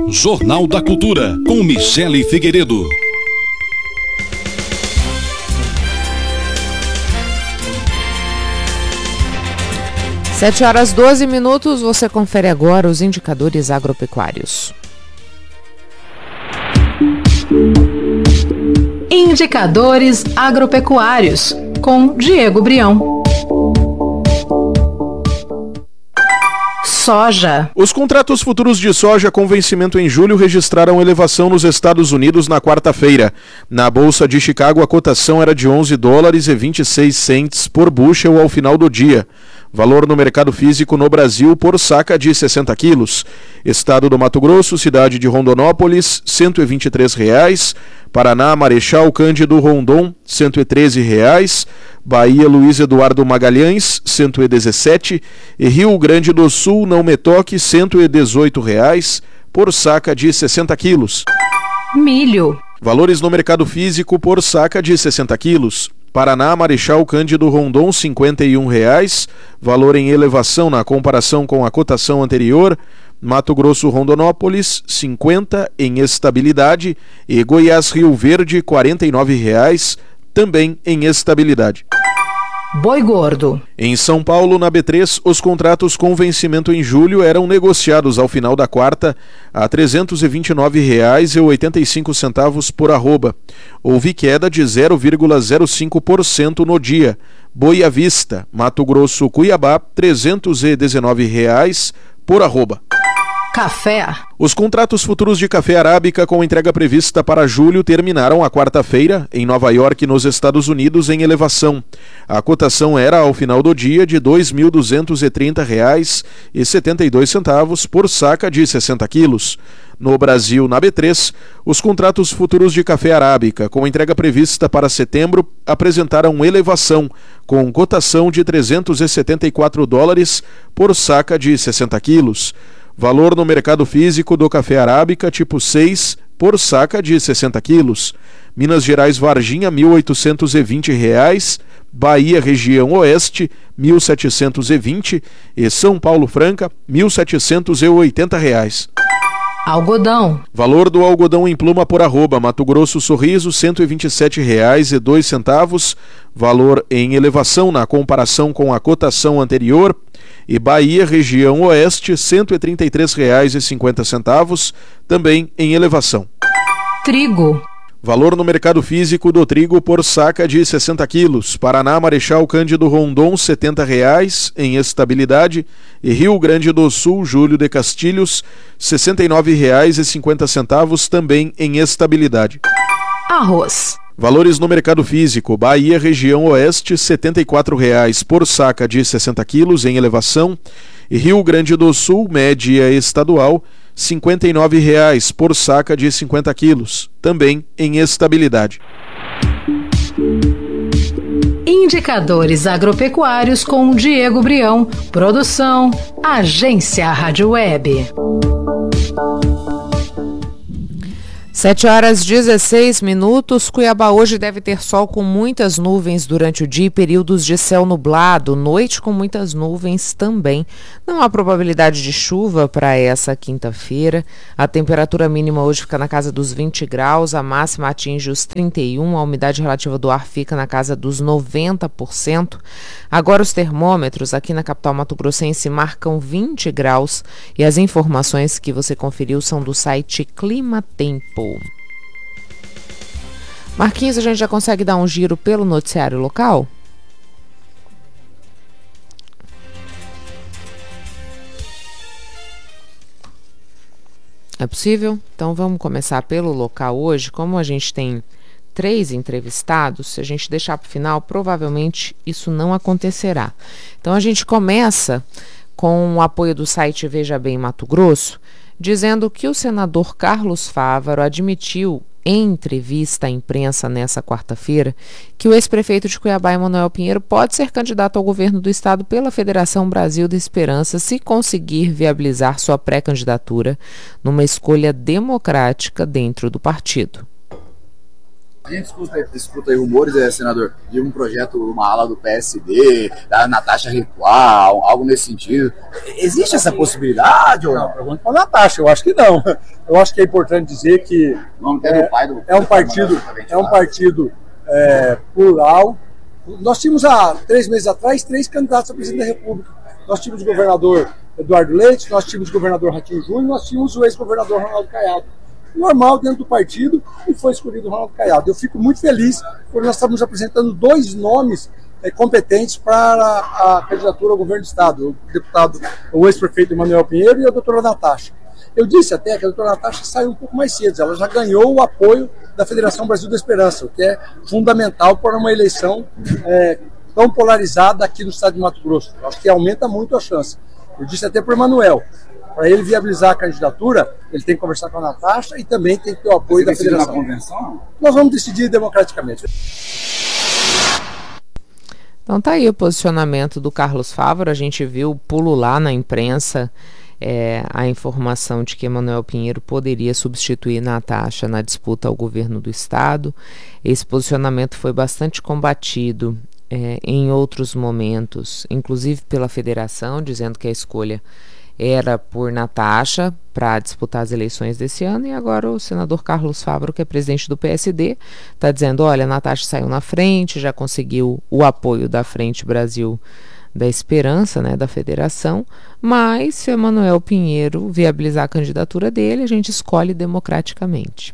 Jornal da Cultura, com Michele Figueiredo. 7h12, você confere agora os indicadores agropecuários. Indicadores agropecuários, com Diego Brião. Soja. Os contratos futuros de soja com vencimento em julho registraram elevação nos Estados Unidos na quarta-feira. Na Bolsa de Chicago, a cotação era de $11,26 por bushel ao final do dia. Valor no mercado físico no Brasil por saca de 60 quilos. Estado do Mato Grosso, cidade de Rondonópolis, R$ 123. Paraná, Marechal Cândido Rondon, R$ 113. Bahia, Luiz Eduardo Magalhães, R$ 117. E Rio Grande do Sul, Não Me Toque, R$ 118 por saca de 60 quilos. Milho. Valores no mercado físico por saca de 60 quilos. Paraná, Marechal Cândido Rondon, R$ 51, valor em elevação na comparação com a cotação anterior. Mato Grosso, Rondonópolis, 50 em estabilidade, e Goiás, Rio Verde, R$ 49, também em estabilidade. Boi gordo. Em São Paulo, na B3, os contratos com vencimento em julho eram negociados ao final da quarta a R$ 329,85 por arroba. Houve queda de 0,05% no dia. Boi à vista, Mato Grosso, Cuiabá, R$ 319 por arroba. Café. Os contratos futuros de café arábica com entrega prevista para julho terminaram a quarta-feira em Nova York, nos Estados Unidos, em elevação. A cotação era, ao final do dia, de R$ 2.230,72 por saca de 60 quilos. No Brasil, na B3, os contratos futuros de café arábica com entrega prevista para setembro apresentaram elevação, com cotação de $374 por saca de 60 quilos. Valor no mercado físico do café arábica tipo 6 por saca de 60 quilos. Minas Gerais, Varginha, R$ 1.820. Bahia, região oeste, R$ 1.720. E São Paulo, Franca, R$ 1.780. Algodão. Valor do algodão em pluma por arroba, Mato Grosso, Sorriso, R$ 127,02. Valor em elevação na comparação com a cotação anterior. E Bahia, região oeste, R$ 133,50, também em elevação. Trigo. Valor no mercado físico do trigo por saca de 60 quilos. Paraná, Marechal Cândido Rondon, R$ 70 em estabilidade. E Rio Grande do Sul, Júlio de Castilhos, R$ 69,50, também em estabilidade. Arroz. Valores no mercado físico. Bahia, região oeste, R$ 74 por saca de 60 quilos em elevação. E Rio Grande do Sul, média estadual, R$ 59 por saca de 50 quilos, também em estabilidade. Indicadores agropecuários com Diego Brião. Produção, Agência Rádio Web. 7h16. Cuiabá hoje deve ter sol com muitas nuvens durante o dia e períodos de céu nublado. Noite com muitas nuvens também. Não há probabilidade de chuva para essa quinta-feira. A temperatura mínima hoje fica na casa dos 20 graus, a máxima atinge os 31, a umidade relativa do ar fica na casa dos 90%. Agora os termômetros aqui na capital mato-grossense marcam 20 graus e as informações que você conferiu são do site Clima Tempo. Marquinhos, a gente já consegue dar um giro pelo noticiário local? É possível? Então vamos começar pelo local hoje. Como a gente tem 3 entrevistados, se a gente deixar para o final, provavelmente isso não acontecerá. Então a gente começa com o apoio do site Veja Bem Mato Grosso, dizendo que o senador Carlos Fávaro admitiu em entrevista à imprensa nessa quarta-feira que o ex-prefeito de Cuiabá, Emanuel Pinheiro, pode ser candidato ao governo do estado pela Federação Brasil da Esperança se conseguir viabilizar sua pré-candidatura numa escolha democrática dentro do partido. A gente escuta aí rumores, senador, de um projeto, uma ala do PSD, da Natasha recuar, algo nesse sentido. Existe essa possibilidade ou não? Pergunta para a Natasha, eu acho que não. Eu acho que é importante dizer que é um partido plural. Nós tínhamos há 3 meses atrás 3 candidatos a presidente da República. Nós tínhamos o governador Eduardo Leite, nós tínhamos o governador Ratinho Júnior, nós tínhamos o ex-governador Ronaldo Caiado. Normal dentro do partido, e foi escolhido o Ronaldo Caiado. Eu fico muito feliz porque nós estamos apresentando 2 nomes competentes para a candidatura ao governo do Estado, o ex-prefeito Emanuel Pinheiro e a doutora Natasha. Eu disse até que a doutora Natasha saiu um pouco mais cedo, ela já ganhou o apoio da Federação Brasil da Esperança, o que é fundamental para uma eleição tão polarizada aqui no estado de Mato Grosso. Eu acho que aumenta muito a chance. Eu disse até para o Emanuel, para ele viabilizar a candidatura, ele tem que conversar com a Natasha e também tem que ter o apoio da Federação. Na convenção? Nós vamos decidir democraticamente. Então tá aí o posicionamento do Carlos Fávaro. A gente viu pulular na imprensa a informação de que Emanuel Pinheiro poderia substituir Natasha na disputa ao governo do estado. Esse posicionamento foi bastante combatido em outros momentos, inclusive pela federação, dizendo que a escolha era por Natasha para disputar as eleições desse ano, e agora o senador Carlos Fávaro, que é presidente do PSD, está dizendo, olha, a Natasha saiu na frente, já conseguiu o apoio da Frente Brasil da Esperança, né, da federação, mas se Emanuel Pinheiro viabilizar a candidatura dele, a gente escolhe democraticamente.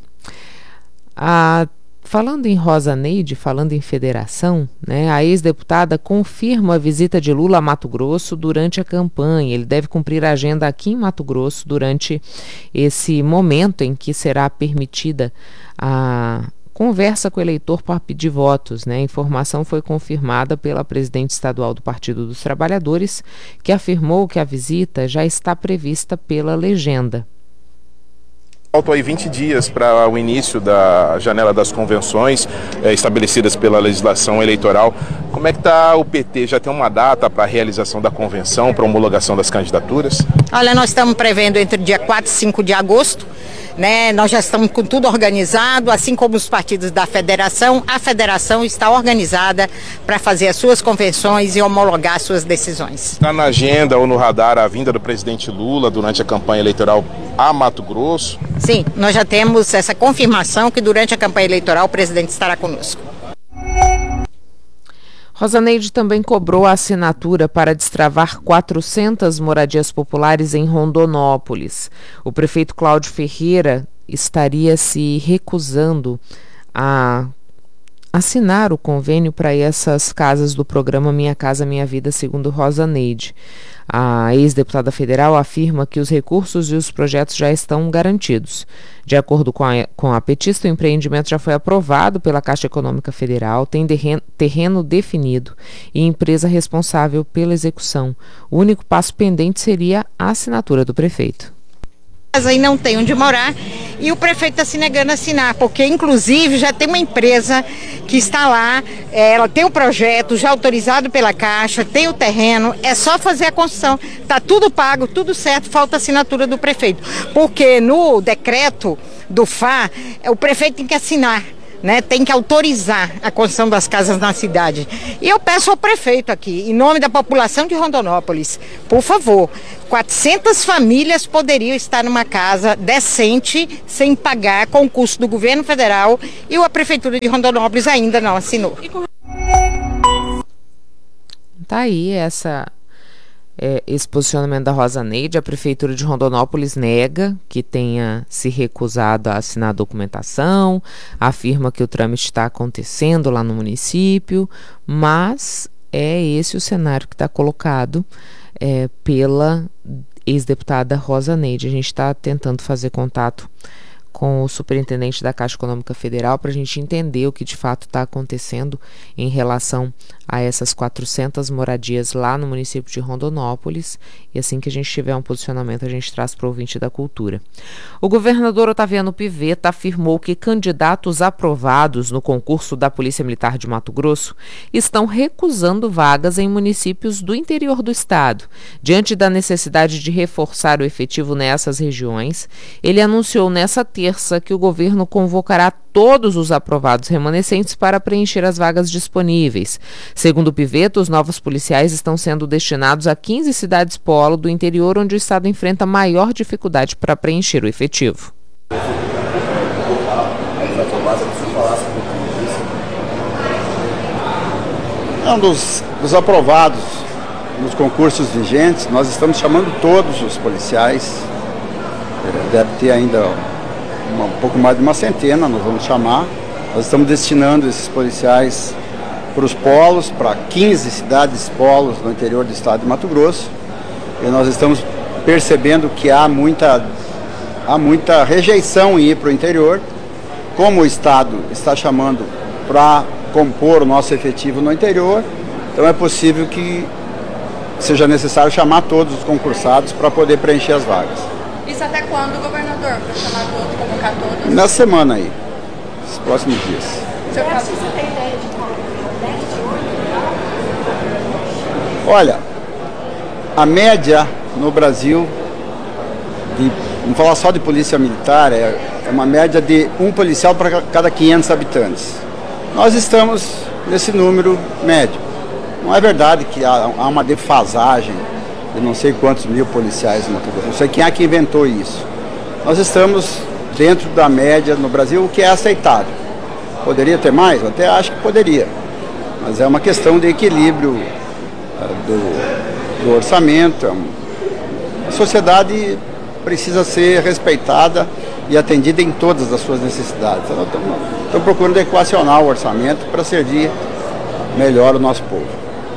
Falando em Rosa Neide, falando em federação, né, a ex-deputada confirma a visita de Lula a Mato Grosso durante a campanha. Ele deve cumprir a agenda aqui em Mato Grosso durante esse momento em que será permitida a conversa com o eleitor para pedir votos, né? A informação foi confirmada pela presidente estadual do Partido dos Trabalhadores, que afirmou que a visita já está prevista pela legenda. Faltam aí 20 dias para o início da janela das convenções estabelecidas pela legislação eleitoral. Como é que está o PT? Já tem uma data para a realização da convenção, para homologação das candidaturas? Olha, nós estamos prevendo entre o dia 4 e 5 de agosto. Né, nós já estamos com tudo organizado, assim como os partidos da federação. A federação está organizada para fazer as suas convenções e homologar as suas decisões. Está na agenda ou no radar a vinda do presidente Lula durante a campanha eleitoral a Mato Grosso? Sim, nós já temos essa confirmação que durante a campanha eleitoral o presidente estará conosco. Rosa Neide também cobrou a assinatura para destravar 400 moradias populares em Rondonópolis. O prefeito Cláudio Ferreira estaria se recusando a assinar o convênio para essas casas do programa Minha Casa Minha Vida, segundo Rosa Neide. A ex-deputada federal afirma que os recursos e os projetos já estão garantidos. De acordo com a petista, o empreendimento já foi aprovado pela Caixa Econômica Federal, tem terreno definido e empresa responsável pela execução. O único passo pendente seria a assinatura do prefeito. Aí não tem onde morar e o prefeito está se negando a assinar, porque inclusive já tem uma empresa que está lá, ela tem um projeto já autorizado pela Caixa, tem o terreno, é só fazer a construção, está tudo pago, tudo certo, falta a assinatura do prefeito, porque no decreto do FA, o prefeito tem que assinar. Né, tem que autorizar a construção das casas na cidade. E eu peço ao prefeito aqui, em nome da população de Rondonópolis, por favor, 400 famílias poderiam estar numa casa decente, sem pagar, com o custo do governo federal, e a prefeitura de Rondonópolis ainda não assinou. Tá aí esse posicionamento da Rosa Neide. A Prefeitura de Rondonópolis nega que tenha se recusado a assinar a documentação, afirma que o trâmite está acontecendo lá no município, mas é esse o cenário que está colocado pela ex-deputada Rosa Neide. A gente está tentando fazer contato com o superintendente da Caixa Econômica Federal para a gente entender o que de fato está acontecendo em relação a essas 400 moradias lá no município de Rondonópolis, e assim que a gente tiver um posicionamento a gente traz para o ouvinte da cultura. O governador Otaviano Pivetta afirmou que candidatos aprovados no concurso da Polícia Militar de Mato Grosso estão recusando vagas em municípios do interior do estado. Diante da necessidade de reforçar o efetivo nessas regiões, ele anunciou nessa terça terça que o governo convocará todos os aprovados remanescentes para preencher as vagas disponíveis. Segundo o Piveta, os novos policiais estão sendo destinados a 15 cidades polo do interior, onde o Estado enfrenta maior dificuldade para preencher o efetivo. Dos aprovados nos concursos vigentes, nós estamos chamando todos os policiais. Deve ter ainda um pouco mais de uma centena, nós vamos chamar. Nós estamos destinando esses policiais para os polos, para 15 cidades polos no interior do estado de Mato Grosso. E nós estamos percebendo que há muita rejeição em ir para o interior. Como o estado está chamando para compor o nosso efetivo no interior, então é possível que seja necessário chamar todos os concursados para poder preencher as vagas. Isso até quando, governador? Para chamar todos, convocar todos? Na semana aí, nos próximos dias. O senhor acha que você tem ideia de qual? Olha, a média no Brasil, vamos falar só de polícia militar, é uma média de um policial para cada 500 habitantes. Nós estamos nesse número médio. Não é verdade que há uma defasagem de não sei quantos mil policiais no Mato Grosso. Não sei quem é que inventou isso. Nós estamos dentro da média no Brasil, o que é aceitável. Poderia ter mais? Eu até acho que poderia. Mas é uma questão de equilíbrio do orçamento. A sociedade precisa ser respeitada e atendida em todas as suas necessidades. Então, estamos procurando equacionar o orçamento para servir melhor o nosso povo.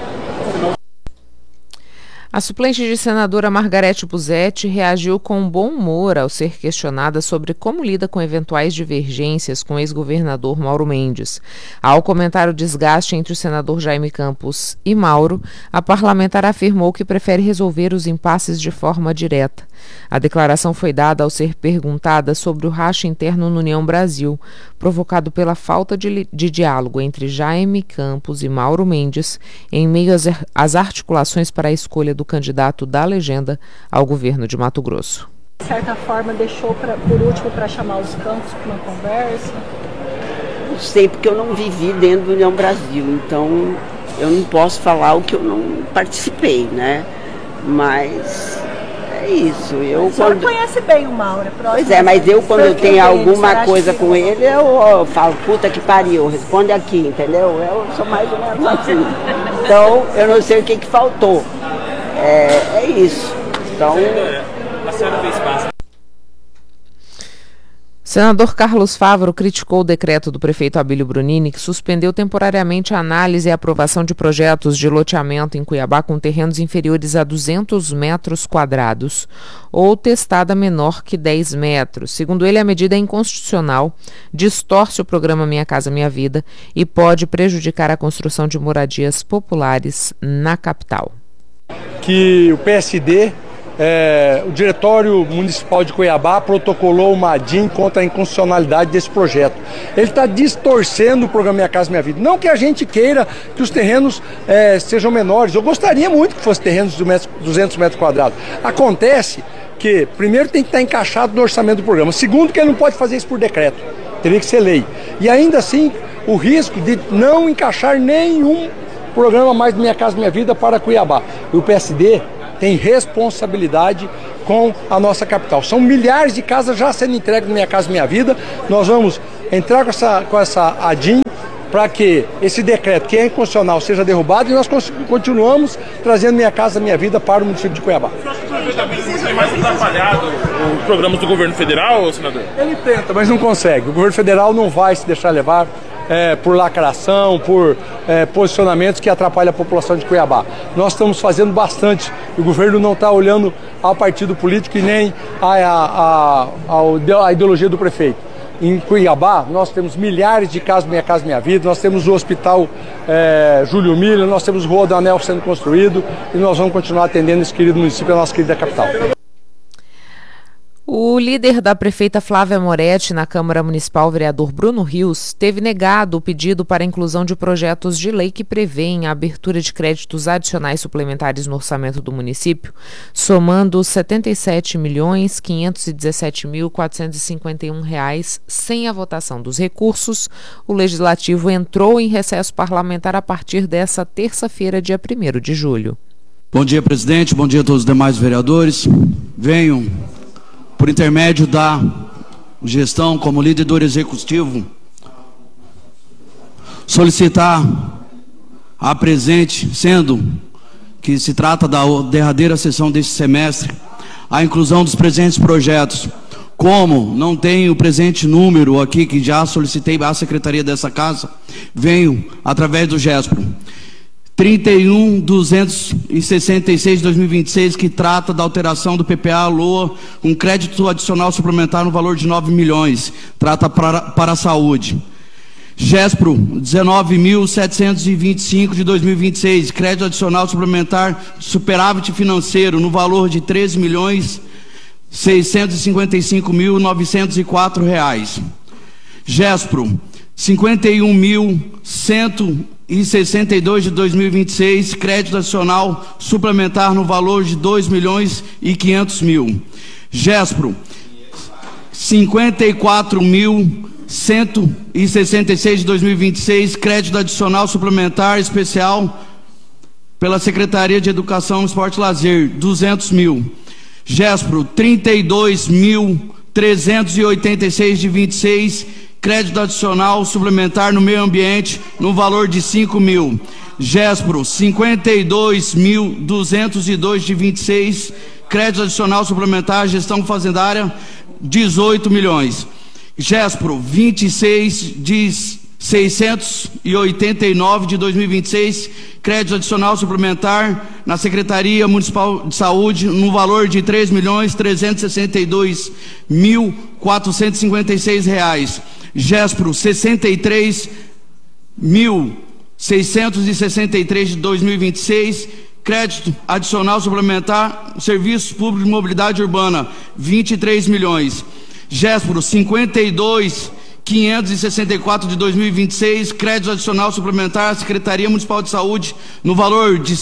A suplente de senadora Margarete Busetti reagiu com bom humor ao ser questionada sobre como lida com eventuais divergências com o ex-governador Mauro Mendes. Ao comentar o desgaste entre o senador Jaime Campos e Mauro, a parlamentar afirmou que prefere resolver os impasses de forma direta. A declaração foi dada ao ser perguntada sobre o racha interno no União Brasil, provocado pela falta de diálogo entre Jaime Campos e Mauro Mendes, em meio às articulações para a escolha do candidato da legenda ao governo de Mato Grosso. De certa forma, deixou por último para chamar os Campos para uma conversa? Não sei, porque eu não vivi dentro do União Brasil, então eu não posso falar o que eu não participei, né? Mas é isso. O senhor conhece bem o Mauro, é próximo. Pois é, mas eu quando eu tenho alguma coisa com ele, eu falo, puta que pariu, responde aqui, entendeu? Eu sou mais ou menos assim. Então, eu não sei o que faltou. É isso. Então, a senhora fez parte. Senador Carlos Fávaro criticou o decreto do prefeito Abílio Brunini que suspendeu temporariamente a análise e aprovação de projetos de loteamento em Cuiabá com terrenos inferiores a 200 metros quadrados ou testada menor que 10 metros. Segundo ele, a medida é inconstitucional, distorce o programa Minha Casa Minha Vida e pode prejudicar a construção de moradias populares na capital. Que o PSD... o Diretório Municipal de Cuiabá protocolou uma ADIM contra a inconstitucionalidade desse projeto. Ele está distorcendo o programa Minha Casa Minha Vida. Não que a gente queira que os terrenos sejam menores. Eu gostaria muito que fosse terrenos de 200 metros quadrados. Acontece que, primeiro, tem que estar encaixado no orçamento do programa. Segundo, que ele não pode fazer isso por decreto. Teria que ser lei. E ainda assim, o risco de não encaixar nenhum programa mais do Minha Casa Minha Vida para Cuiabá. E o PSD tem responsabilidade com a nossa capital. São milhares de casas já sendo entregues no Minha Casa Minha Vida. Nós vamos entrar com essa ADIM para que esse decreto, que é inconstitucional, seja derrubado e nós continuamos trazendo Minha Casa Minha Vida para o município de Cuiabá. Tem mais atrapalhado os programas do governo federal, senador? Ele tenta, mas não consegue. O governo federal não vai se deixar levar por lacração, por posicionamentos que atrapalham a população de Cuiabá. Nós estamos fazendo bastante. O governo não está olhando ao partido político e nem à ideologia do prefeito. Em Cuiabá, nós temos milhares de casas Minha Casa Minha Vida, nós temos o Hospital Júlio Miller, nós temos o Rua do Anel sendo construído e nós vamos continuar atendendo esse querido município, a nossa querida capital. O O líder da prefeita Flávia Moretti na Câmara Municipal, vereador Bruno Rios, teve negado o pedido para a inclusão de projetos de lei que prevêem a abertura de créditos adicionais suplementares no orçamento do município, somando R$ 77.517.451 sem a votação dos recursos. O Legislativo entrou em recesso parlamentar a partir dessa terça-feira, dia 1º de julho. Bom dia, presidente. Bom dia a todos os demais vereadores. Venho, por intermédio da gestão como líder do executivo, solicitar a presente, sendo que se trata da derradeira sessão deste semestre, a inclusão dos presentes projetos. Como não tenho o presente número aqui, que já solicitei à secretaria dessa casa, venho através do GESPRO. 31.266 de 2026, que trata da alteração do PPA LOA, um crédito adicional suplementar no valor de 9 milhões, trata para a saúde. GESPRO 19.725 de 2026, crédito adicional suplementar superávit financeiro no valor de 13.655.904 reais. GESPRO 51.162 de 2026, crédito adicional suplementar no valor de 2.500.000. GESPRO 54.166 de 2026, crédito adicional suplementar especial pela Secretaria de Educação, Esporte e Lazer, 200.000. GESPRO 32.386 de 26, crédito adicional suplementar no meio ambiente no valor de 5.000. GESPRO 52.202 de 26, crédito adicional suplementar gestão fazendária 18 milhões. GESPRO 26 de 689 de 2026, crédito adicional suplementar na Secretaria Municipal de Saúde no valor de 3.362.456 reais. GESPRO 63.663 de 2026, crédito adicional suplementar serviços públicos de mobilidade urbana 23 milhões. GESPRO 52.564 de 2026, crédito adicional suplementar Secretaria Municipal de Saúde no valor de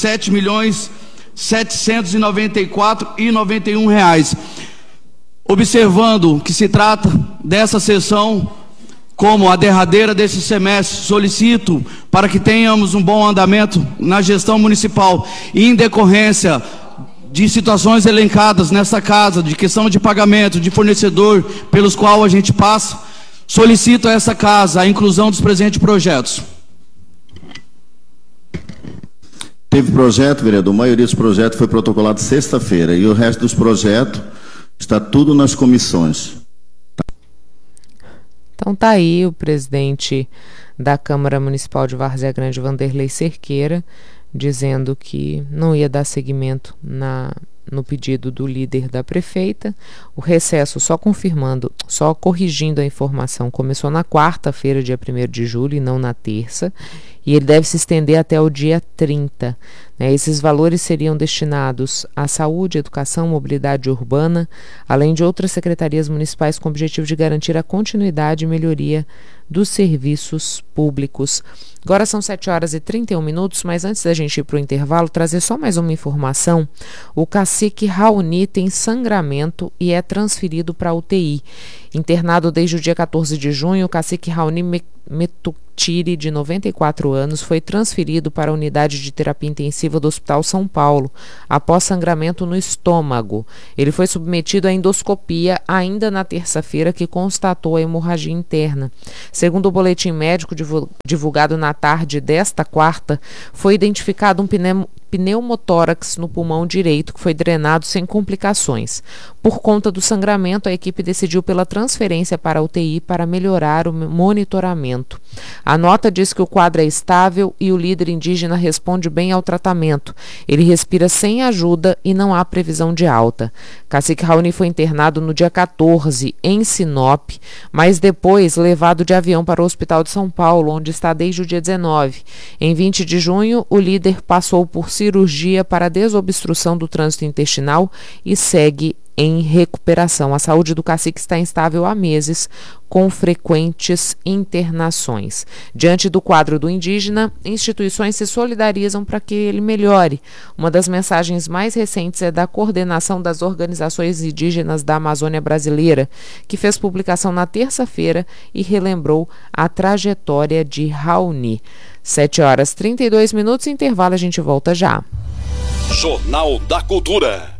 7.794.91 reais. Observando que se trata dessa sessão como a derradeira desse semestre, solicito para que tenhamos um bom andamento na gestão municipal e em decorrência de situações elencadas nessa casa, de questão de pagamento, de fornecedor pelos quais a gente passa, solicito a essa casa a inclusão dos presentes projetos. Teve projeto, vereador, a maioria dos projetos foi protocolado sexta-feira e o resto dos projetos está tudo nas comissões. Então tá aí o presidente da Câmara Municipal de Várzea Grande, Vanderlei Cerqueira, dizendo que não ia dar seguimento no pedido do líder da prefeita. O recesso, só corrigindo a informação, começou na quarta-feira, dia 1º de julho, e não na terça, e ele deve se estender até o dia 30. Esses valores seriam destinados à saúde, educação, mobilidade urbana, além de outras secretarias municipais com o objetivo de garantir a continuidade e melhoria dos serviços públicos. Agora são 7h31, mas antes da gente ir para o intervalo, trazer só mais uma informação. O cacique Raoni tem sangramento e é transferido para a UTI. Internado desde o dia 14 de junho, o cacique Raoni Metutiri, de 94 anos, foi transferido para a unidade de terapia intensiva do Hospital São Paulo, após sangramento no estômago. Ele foi submetido à endoscopia ainda na terça-feira, que constatou a hemorragia interna. Segundo o boletim médico divulgado na tarde desta quarta, foi identificado um pneumotórax no pulmão direito, que foi drenado sem complicações. Por conta do sangramento, a equipe decidiu pela transferência para a UTI para melhorar o monitoramento. A nota diz que o quadro é estável e o líder indígena responde bem ao tratamento. Ele respira sem ajuda e não há previsão de alta. Cacique Raoni foi internado no dia 14 em Sinop, mas depois levado de avião para o Hospital de São Paulo, onde está desde o dia 19. Em 20 de junho, o líder passou por cirurgia para desobstrução do trânsito intestinal e segue em recuperação. A saúde do cacique está instável há meses, com frequentes internações. Diante do quadro do indígena, instituições se solidarizam para que ele melhore. Uma das mensagens mais recentes é da Coordenação das Organizações Indígenas da Amazônia Brasileira, que fez publicação na terça-feira e relembrou a trajetória de Raoni. 7h32, intervalo, a gente volta já. Jornal da Cultura.